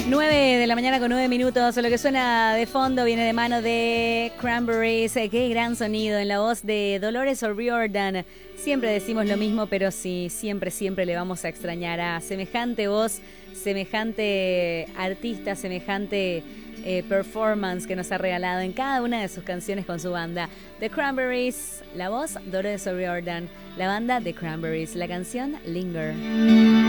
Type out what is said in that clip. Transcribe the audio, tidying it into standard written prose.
9 de la mañana con 9 minutos. Lo que suena de fondo viene de mano de Cranberries. Qué gran sonido en la voz de Dolores O'Riordan. Siempre decimos lo mismo, pero sí, siempre le vamos a extrañar a semejante voz, semejante artista, semejante performance que nos ha regalado en cada una de sus canciones con su banda. The Cranberries, la voz Dolores O'Riordan, la banda The Cranberries, la canción Linger.